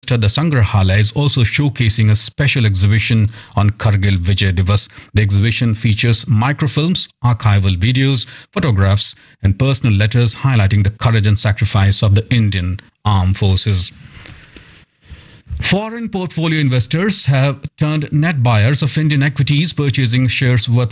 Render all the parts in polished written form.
the Sangrahalaya is also showcasing a special exhibition on Kargil Vijay Divas. The exhibition features microfilms, archival videos, photographs, and personal letters highlighting the courage and sacrifice of the Indian Armed Forces. Foreign portfolio investors have turned net buyers of Indian equities, purchasing shares worth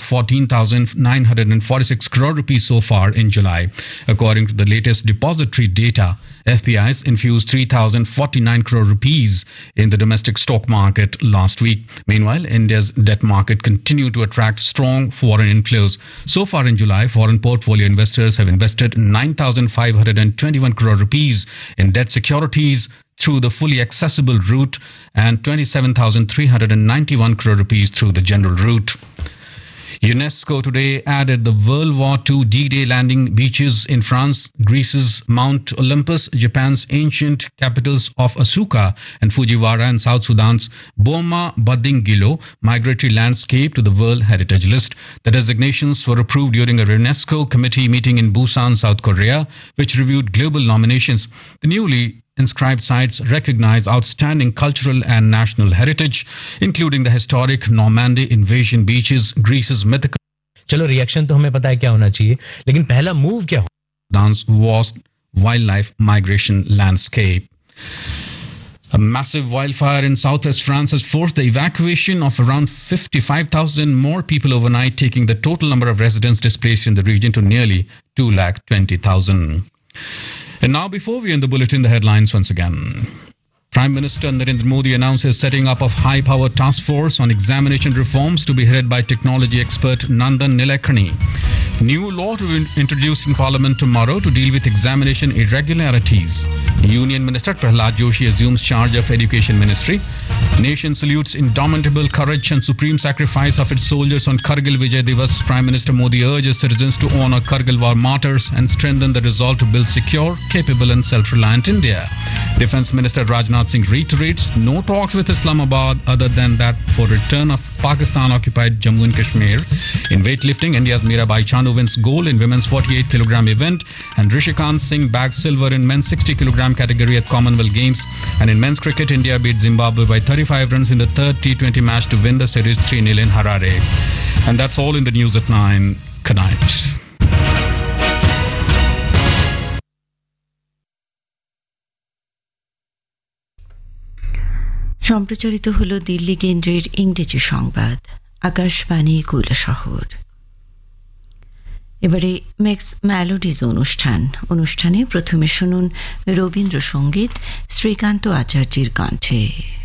14,946 crore rupees so far in July. According to the latest depository data, FPIs infused 3,049 crore rupees in the domestic stock market last week. Meanwhile, India's debt market continued to attract strong foreign inflows. So far in July, foreign portfolio investors have invested 9,521 crore rupees in debt securities through the fully accessible route and 27,391 crore rupees through the general route. UNESCO today added the World War II D-Day landing beaches in France, Greece's Mount Olympus, Japan's ancient capitals of Asuka and Fujiwara, and South Sudan's Boma Badingilo migratory landscape to the World Heritage List. The designations were approved during a UNESCO committee meeting in Busan, South Korea, which reviewed global nominations. The newly inscribed sites recognize outstanding cultural and national heritage, including the historic Normandy invasion beaches, Greece's mythical. चलो reaction तो हमें पता है क्या होना चाहिए, लेकिन पहला मूव क्या हो? Dance vast wildlife migration landscape. A massive wildfire in southwest France has forced the evacuation of around 55,000 more people overnight, taking the total number of residents displaced in the region to nearly 220,000. And now, before we end the bulletin, the headlines once again. Prime Minister Narendra Modi announced his setting up of high-powered task force on examination reforms to be headed by technology expert Nandan Nilekani. New law to be introduced in Parliament tomorrow to deal with examination irregularities. Union Minister Prahlad Joshi assumes charge of Education Ministry. Nation salutes indomitable courage and supreme sacrifice of its soldiers on Kargil Vijay Divas. Prime Minister Modi urges citizens to honor Kargil war martyrs and strengthen the resolve to build secure, capable and self-reliant India. Defence Minister Rajnath Singh reiterates no talks with Islamabad other than that for return of Pakistan-occupied Jammu and Kashmir. In weightlifting, India's Mirabai Chanu wins gold in women's 48 kg event, and Rishikant Singh bagged silver in men's 60 kg category at Commonwealth Games. And in men's cricket, India beat Zimbabwe by 35 runs in the third T20 match to win the series 3-0 in Harare. And that's all in the news at 9. Good night. সম্প্রচারিত হলো দিল্লি কেন্দ্রের ইংরেজি সংবাদ, আকাশবাণী কৈলাসহর। এবারে mix melodies অনুষ্ঠানে প্রথমে শুনুন রবীন্দ্রসঙ্গীত শ্রীকান্ত আচার্যের কণ্ঠে।